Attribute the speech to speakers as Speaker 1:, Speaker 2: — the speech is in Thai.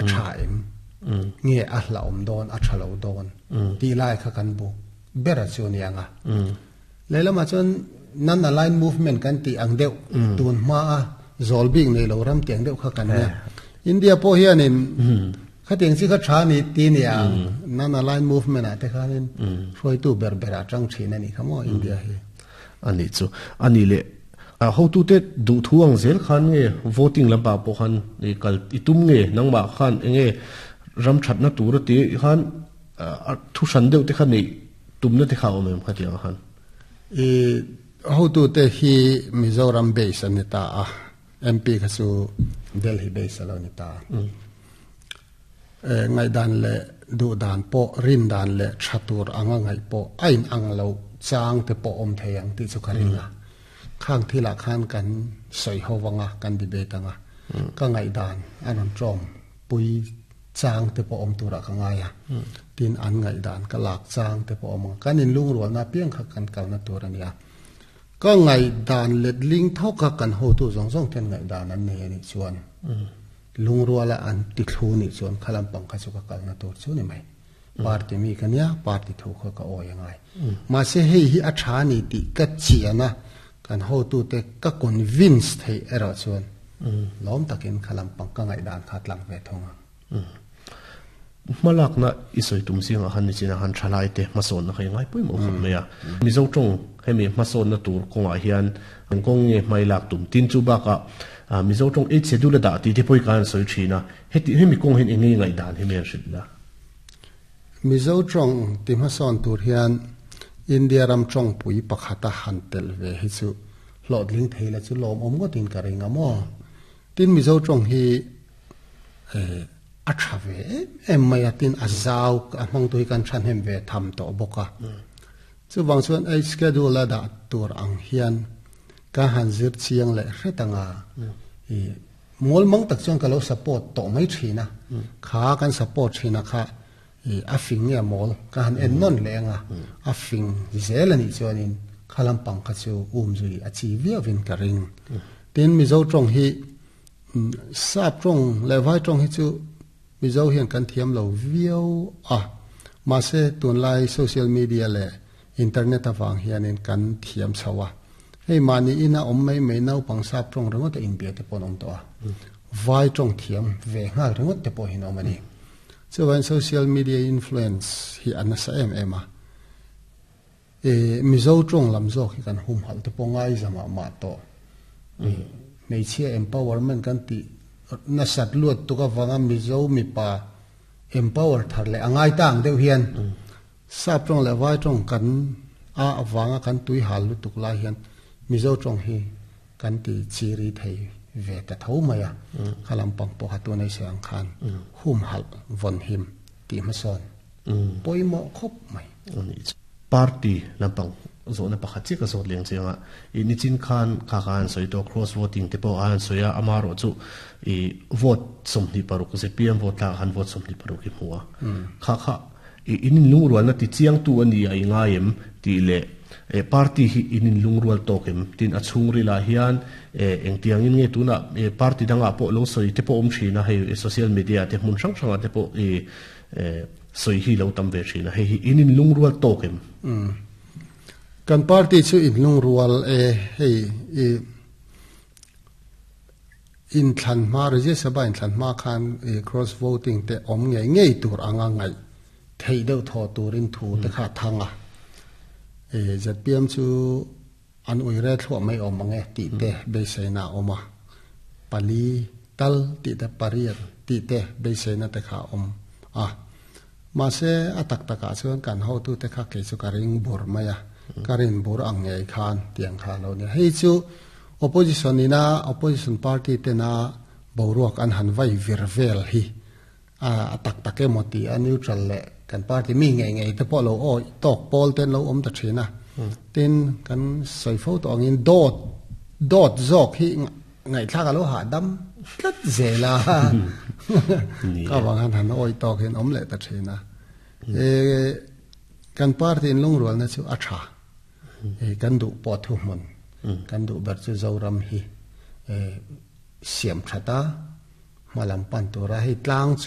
Speaker 1: ชายเงี้ยอัลลาอมโดนอัชลาโดนตีไล่ข้ากันบุเบรชวนยังแล้วมาจนนั่นอะไรมูฟเมนต์กันตีอังเดียวตูนมาresolving ในเรารำเตียงเดียวกันเนี่ยอินเดียพอเฮียนินเขาเตียงสิเขาช้านี่ตีเนี่ยนั่นอะไร movement อะแต่เขาเนี่ยช่วยตู้เบอร์เบอร์จังชีนั่นนี่เขาว่าอินเดียเฮ
Speaker 2: อันนี้จูอันนี้เลยเขาตู้เตดูทวงเสียขันเงี้ย voting ลำบากพวกขันนี่กัลอิตุ้มเงี้ยนังบากขันเงี้ยรำชัดนักตัวรตีขันทุชันเดียวที่ขันนี่ตุ้มนั่นที่เขาเอาเงินขัดเดียวขัน
Speaker 1: เขาตู้เตฮีมิโซรัมเบสอันนี้ตาMP ก็สู่เดลฮีเบสแล้วนี่ตาไงดันเละดูดันโปรินดันเละชัตุรอังไงโปไอ้อังเราจางแต่โปอมเทียงที่สุขาริงะข้างที่ละข้างกันใส่หัววังกันดีเบตังะก็ไงดันอันนั้นจอมปุยจางแต่โปอมตัวละข้างไงตีนอันไงดันก็หลักจางแต่โปอมกันนินลุงรัวน่าเปี้ยงขักันเก่านั่นตัวนี้ก็ไงดานเล็ดลิงเท่ากันโหตูสองเท่าไงดานนั้นเนี่ยนี่ชวนลุงรัวละอันติดทูนี่ชวนขลังปังขสุกกันนะตัวชวนนี่ไหมปาร์ตี้มีกันเนี่ยปาร์ตี้ถูกเขาก็โอ้ยังไงมาเสียให้ฮิอัชานี่ติกัจเจียนะกันโหตูเตก็คอนวินส์ให้เอราชวนล้อมตะกินขลังปังก็ไงดานขาดหลังเวทง
Speaker 2: มาลักนะอิสุยตุมสิงหันนี่จีนะหันชลายเตมาสอนนะใครง่ายปุ่ยมองคนไม่อะมีทรงจงให้มีมาสอนนะตัวคงอาเฮียนมันคงเงี้ยไม่ลักตุมตินจูบักอะมีทรงจงเอชดูแลดาตีที่พูดการสอยชีนะให้มีคงเห็นเองไงด่านให้มีอะไรละ
Speaker 1: มีทรงจงที่มาสอนตัวเฮียนอินเดียรำจงปุยปักหัตหันเตลเวฮิสุหลอดลิงเทละจุลอมอมก็ตินกระเริงอะมั่วตินมีทรงจงฮีอัชเวไม่ตินอาซาวมังตัวกันฉันเห็นเวทำต่อบกะซึ่งบางส่วนไอ้สเกดูลดาตัวอังเฮียนการหันจิตเชียงเลยเรื่องต่างมอลมังตักจงก็เราสปอร์ตต่อไม่ชีนะขากันสปอร์ตชีนะค่ะอัฟฟิงเนี่ยมอลการหันเอ็นนอนแรงอัฟฟิงเซลนี่จวนinขลังปังกัจจูจุยอาชีพวินกระริงทีนมิโซจงฮีทราบจงเลวไว้จงฮีจูมิโซเห็นกันเทียมเราวิวมาเสตุนไลโซเชียลมีเดียเลยอินเทอร์เน็ตฟังเฮียนกันเทียมสวะให้มานี่อินะอมไม่น่าปังทราบจงเรื่องว่าอินเดียจะปนอมตัวไว้จงเทียมเวง่ายเรื่องว่าจะปนหินอมนี่ส่วนโซเชียลมีเดียอินฟลูเอนซ์ฮีอันนั้นเอ็มมิโซจงลำโซกกันหุ่มหัลจะปงง่ายจะมาโตในเชื่อ empowerment กันตีนัสัตลวดตุกฟังมิโซมีป่า empower ทัดเลยง่ายต่างเดียวเฮียนทราบจงเลยว่าจงกันฟังกันตุยหัลลุตุกลายเฮียนมิโซจงฮีกันตีชีริไทยเวทเท่าไหมขลังปังปะตัวในเสียงคันหุ่มหัลวันหิมตีมาสอนปอยหมอครบไหม
Speaker 2: party lampang zona pakhachi ka zot leng chenga I nichin khan kha khan soito cross voting te po an soya amaro chu I vote somni paru ko se pm vote la han vote somni paru ki huwa kha inin lungrual na ti chiang tu ani ai nga yem ti le party hi inin lungrual tokem tin achungri la hian eng tiang in nge tu na party danga po lo soi te po om thina hei social media te mun sang sang te po soi hi lo tam ve thina hei inin lungrual tokem
Speaker 1: kan party chu in lungrual hei in thlan ma reje saba in thlan ma khan cross voting te om ngei tur anga ngai thei deuh tho turin thu te kha thanga ZPM chu an uire thlo mai om nge ti te be seina oma pali tal ti te pariat ti te be seina te kha om ma se atak taka chuan kan ho tu te kha ke chu karing bur maya karin bur ang ngei khan tiang kha lo ne hei chu opposition party te na boruak an han vai virvel hi atak take moti a neutral le kan party mi ngei te polo tok pol ten lo om ta thina tin kan soi pho to angin dot zok hi ngai thla ka lo ha dam tlat zela ka wangan han oi tok hin om le ta thina kan party in lungrual na chu atha kan du po thu mun kan du bar chu zoram hi siam thata malam pan to ra hi tlang